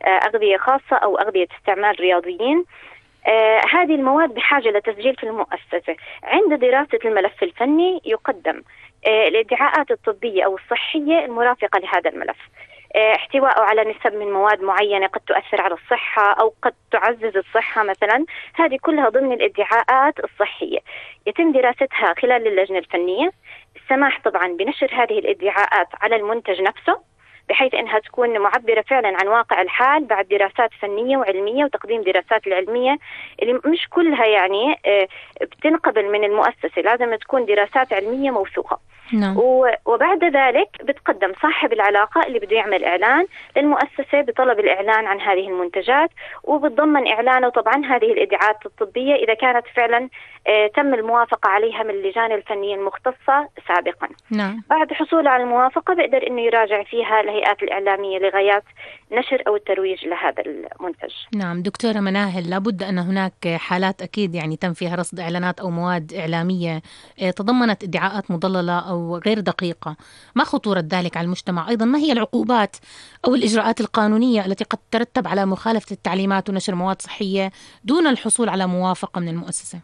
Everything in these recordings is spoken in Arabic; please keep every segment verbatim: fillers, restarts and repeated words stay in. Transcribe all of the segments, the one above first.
أغذية خاصة أو أغذية استعمال رياضيين. آه هذه المواد بحاجة لتسجيل في المؤسسة. عند دراسة الملف الفني يقدم آه الادعاءات الطبية أو الصحية المرافقة لهذا الملف، آه احتوائه على نسب من مواد معينة قد تؤثر على الصحة أو قد تعزز الصحة مثلا. هذه كلها ضمن الادعاءات الصحية، يتم دراستها خلال اللجنة الفنية. السماح طبعا بنشر هذه الادعاءات على المنتج نفسه بحيث أنها تكون معبرة فعلا عن واقع الحال بعد دراسات فنية وعلمية وتقديم دراسات العلمية اللي مش كلها يعني بتنقبل من المؤسسة، لازم تكون دراسات علمية موثوقة. نعم. وبعد ذلك بتقدم صاحب العلاقة اللي بده يعمل إعلان للمؤسسة بطلب الإعلان عن هذه المنتجات، وبتضمن إعلانه طبعا هذه الإدعاءات الطبية إذا كانت فعلا آه تم الموافقة عليها من اللجان الفنية المختصة سابقا. نعم. بعد حصوله على الموافقة بيقدر إنه يراجع فيها الهيئات الإعلامية لغايات نشر أو الترويج لهذا المنتج. نعم دكتورة مناهل، لابد أن هناك حالات أكيد يعني تم فيها رصد إعلانات أو مواد إعلامية تضمنت ادعاءات مضللة أو غير دقيقة، ما خطورة ذلك على المجتمع؟ أيضا ما هي العقوبات أو الإجراءات القانونية التي قد ترتب على مخالفة التعليمات ونشر مواد صحية دون الحصول على موافقة من المؤسسة؟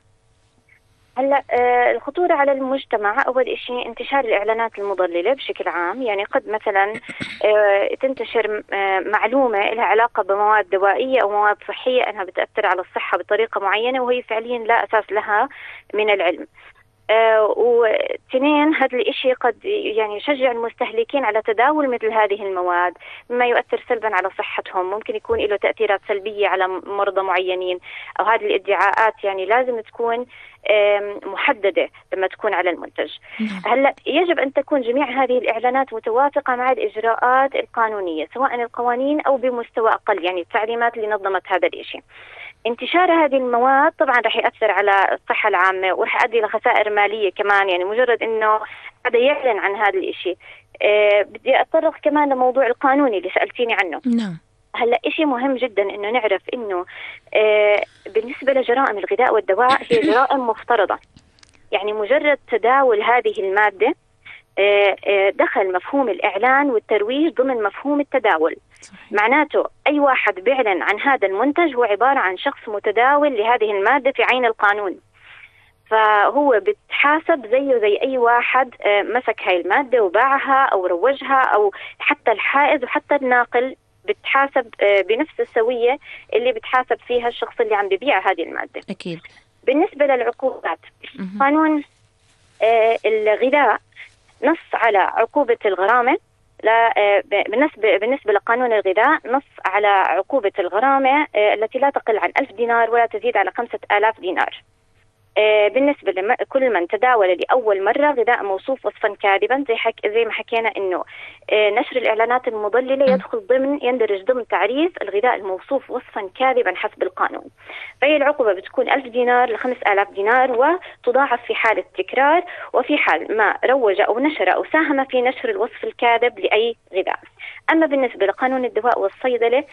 هلا آه الخطورة على المجتمع أول شيء انتشار الإعلانات المضللة بشكل عام. يعني قد مثلا آه تنتشر آه معلومة لها علاقة بمواد دوائية أو مواد صحية أنها بتأثر على الصحة بطريقة معينة وهي فعليا لا أساس لها من العلم. آه واثنين، هذا الإشي قد يعني يشجع المستهلكين على تداول مثل هذه المواد مما يؤثر سلبا على صحتهم، ممكن يكون له تأثيرات سلبية على مرضى معينين. أو هذه الادعاءات يعني لازم تكون محددة لما تكون على المنتج. هلا يجب أن تكون جميع هذه الإعلانات متوافقة مع الإجراءات القانونية سواء القوانين أو بمستوى أقل، يعني التعليمات اللي نظمت هذا الإشي. انتشار هذه المواد طبعا رح يأثر على الصحة العامة ورح يؤدي لخسائر مالية كمان، يعني مجرد انه هذا يعلن عن هذا الاشي. أه بدي اتطرق كمان لموضوع القانوني اللي سألتيني عنه. نعم. هلا اشي مهم جدا انه نعرف انه أه بالنسبة لجرائم الغذاء والدواء هي جرائم مفترضة، يعني مجرد تداول هذه المادة دخل مفهوم الإعلان والترويج ضمن مفهوم التداول. صحيح. معناته أي واحد بيعلن عن هذا المنتج هو عبارة عن شخص متداول لهذه المادة في عين القانون، فهو بتحاسب زيه زي أي واحد مسك هاي المادة وباعها أو روجها، أو حتى الحائز وحتى الناقل بتحاسب بنفس السوية اللي بتحاسب فيها الشخص اللي عم بيبيع هذه المادة. أكيد. بالنسبة للعقوبات، قانون الغذاء نص على عقوبة الغرامة. لا بالنسبة بالنسبة لقانون الغذاء نص على عقوبة الغرامة التي لا تقل عن ألف دينار ولا تزيد على خمسة آلاف دينار. بالنسبة لكل من تداول لأول مرة غذاء موصوف وصفا كاذبا، زي حك زي ما حكينا إنه نشر الإعلانات المضللة يدخل ضمن يندرج ضمن تعريف الغذاء الموصوف وصفا كاذبا حسب القانون. فهي العقوبة بتكون ألف دينار لخمس آلاف دينار، وتضاعف في حال التكرار وفي حال ما روج أو نشر أو ساهم في نشر الوصف الكاذب لأي غذاء. أما بالنسبة لقانون الدواء والصيدلة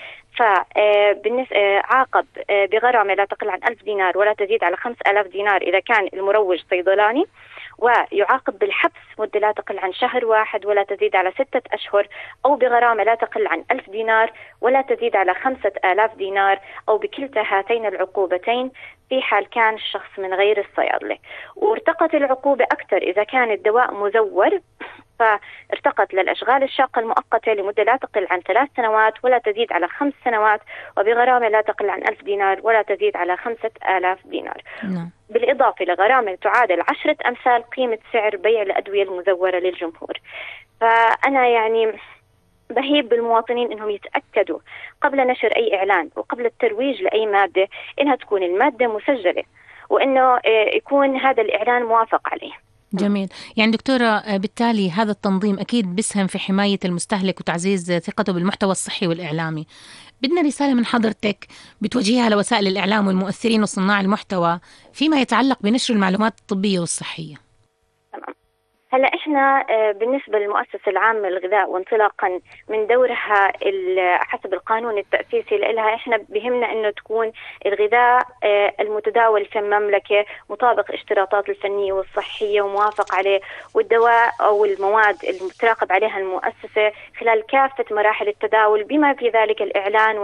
فعاقب بغرامة لا تقل عن ألف دينار ولا تزيد على خمس آلاف دينار إذا كان المروج صيدلاني، ويعاقب بالحبس مدة لا تقل عن شهر واحد ولا تزيد على ستة أشهر، أو بغرامة لا تقل عن ألف دينار ولا تزيد على خمسة آلاف دينار، أو بكلتا هاتين العقوبتين في حال كان الشخص من غير الصيادلة. وارتقت العقوبة أكثر إذا كان الدواء مزور، فارتقت للأشغال الشاقة المؤقتة لمدة لا تقل عن ثلاث سنوات ولا تزيد على خمس سنوات، وبغرامة لا تقل عن ألف دينار ولا تزيد على خمسة آلاف دينار. نعم. بالإضافة لغرامة تعادل عشرة أمثال قيمة سعر بيع الأدوية المزورة للجمهور. فأنا يعني بهيب بالمواطنين إنهم يتأكدوا قبل نشر أي إعلان وقبل الترويج لأي مادة إنها تكون المادة مسجلة، وإنه يكون هذا الإعلان موافق عليه. جميل. يعني دكتورة بالتالي هذا التنظيم أكيد بيسهم في حماية المستهلك وتعزيز ثقته بالمحتوى الصحي والإعلامي. بدنا رسالة من حضرتك بتوجهها لوسائل الإعلام والمؤثرين وصناع المحتوى فيما يتعلق بنشر المعلومات الطبية والصحية. تمام. هلا احنا بالنسبه للمؤسسه العامه للغذاء وانطلاقا من دورها حسب القانون التاسيسي لها، احنا بهمنا انه تكون الغذاء المتداول في المملكه مطابق اشتراطات الفنيه والصحيه وموافق عليه، والدواء او المواد المتراقب عليها المؤسسه خلال كافه مراحل التداول بما في ذلك الاعلان